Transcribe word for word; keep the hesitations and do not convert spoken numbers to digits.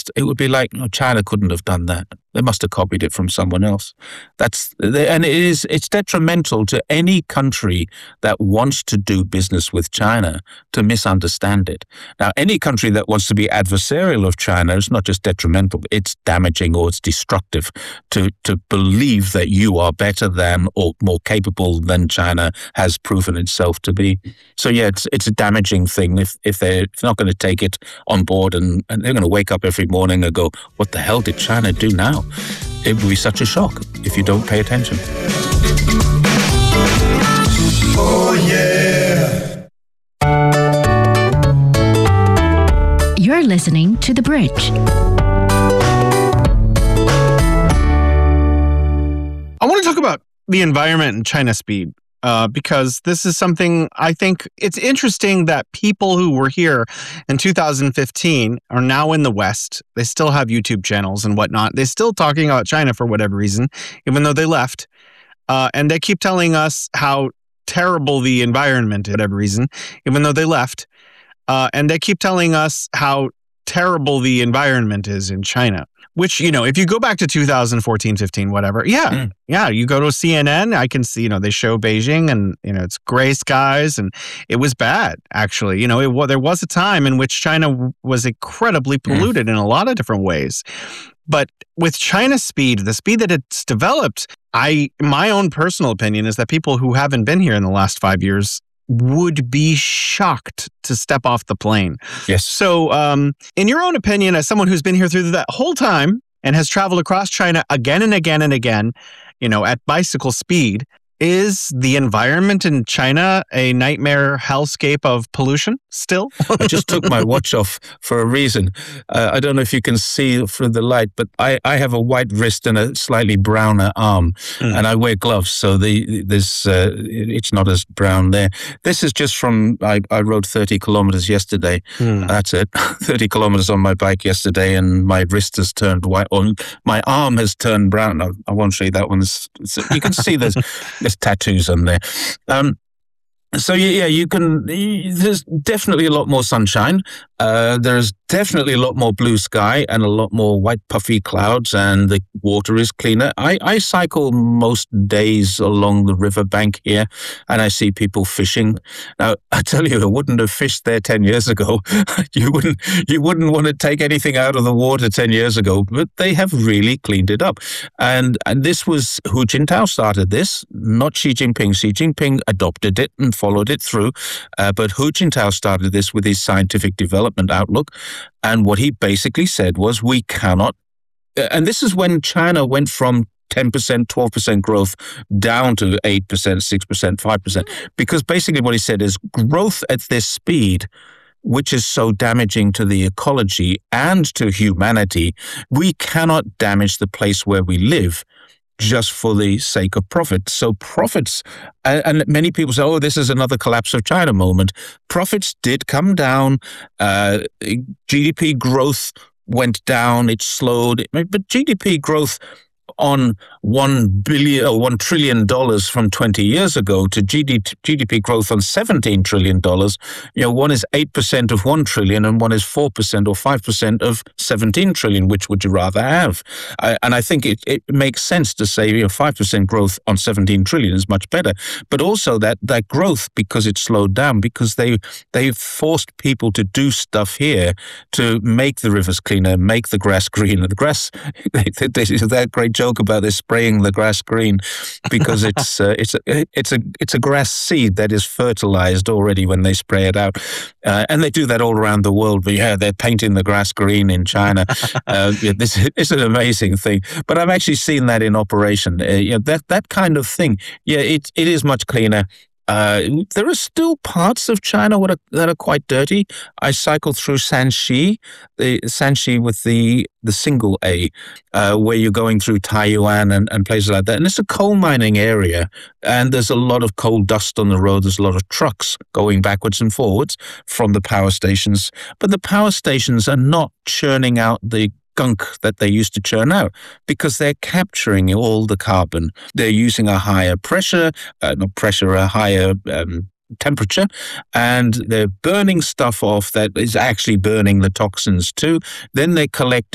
honest, it would be like, no, China couldn't have done that. They must have copied it from someone else. That's and it is it's detrimental to any country that wants to do business with China to misunderstand it. Now, any country that wants to be adversarial of China is not just detrimental; it's damaging or it's destructive to to believe that you are better than or more capable than China has proven itself to be. So yeah, it's it's a damaging thing if if they're, if they're not going to take it on board and, and they're going to wake up every morning and go, "What the hell did China do now?" It would be such a shock if you don't pay attention. Oh, yeah. You're listening to The Bridge. I want to talk about the environment and China speed. Uh, because this is something I think it's interesting that people who were here in two thousand fifteen are now in the West. They still have YouTube channels and whatnot. They're still talking about China for whatever reason, even though they left. Uh, and they keep telling us how terrible the environment is, for whatever reason, even though they left. Uh, and they keep telling us how terrible the environment is in China. Which, you know, if you go back to two thousand fourteen, fifteen, whatever, yeah, mm. yeah, you go to C N N, I can see, you know, they show Beijing and, you know, it's gray skies and it was bad, actually. You know, it, well, there was a time in which China was incredibly polluted mm. in a lot of different ways. But with China's speed, the speed that it's developed, I, my own personal opinion is that people who haven't been here in the last five years would be shocked to step off the plane. Yes. So, um, in your own opinion, as someone who's been here through that whole time and has traveled across China again and again and again, you know, at bicycle speed, is the environment in China a nightmare hellscape of pollution still? I just took my watch off for a reason. Uh, I don't know if you can see through the light, but I, I have a white wrist and a slightly browner arm, mm. and I wear gloves, so the this uh, it's not as brown there. This is just from, I, I rode thirty kilometers yesterday. Mm. That's it. thirty kilometers on my bike yesterday, and my wrist has turned white, or my arm has turned brown. I, I won't show you that one. It's, it's, you can see there's There's tattoos on there. Um, so yeah, you can. There's definitely a lot more sunshine. Uh, there's definitely a lot more blue sky and a lot more white puffy clouds, and the water is cleaner. I, I cycle most days along the riverbank here, and I see people fishing. Now, I tell you, I wouldn't have fished there ten years ago. you wouldn't you wouldn't want to take anything out of the water ten years ago, but they have really cleaned it up. And, and this was, Hu Jintao started this, not Xi Jinping. Xi Jinping adopted it and followed it through, uh, but Hu Jintao started this with his scientific development outlook. And what he basically said was, we cannot, and this is when China went from ten percent, twelve percent growth down to eight percent, six percent, five percent, because basically what he said is growth at this speed, which is so damaging to the ecology and to humanity, we cannot damage the place where we live just for the sake of profit. So profits, and many people say, oh, this is another collapse of China moment. Profits did come down. Uh, G D P growth went down. It slowed. But G D P growth on one billion or one trillion dollars from twenty years ago to G D P growth on seventeen trillion dollars, you know, one is eight percent of one trillion and one is four percent or five percent of seventeen trillion. Which would you rather have? I, and I think it, it makes sense to say, you know, five percent growth on seventeen trillion is much better. But also that, that growth, because it slowed down, because they, they forced people to do stuff here to make the rivers cleaner, make the grass greener. The grass, they, they, they, that great joke about this spraying the grass green, because it's uh, it's a it's a it's a grass seed that is fertilized already when they spray it out, uh, and they do that all around the world. But yeah, they're painting the grass green in China. Uh, yeah, this is an amazing thing. But I've actually seen that in operation. Uh, you know, that that kind of thing. Yeah, it it is much cleaner. Uh, there are still parts of China that are, that are quite dirty. I cycled through Shanxi, the Shanxi with the the single A, uh, where you're going through Taiyuan and, and places like that. And it's a coal mining area, and there's a lot of coal dust on the road. There's a lot of trucks going backwards and forwards from the power stations. But the power stations are not churning out the gunk that they used to churn out, because they're capturing all the carbon. They're using a higher pressure, uh, not pressure, a higher um, temperature, and they're burning stuff off that is actually burning the toxins too. Then they collect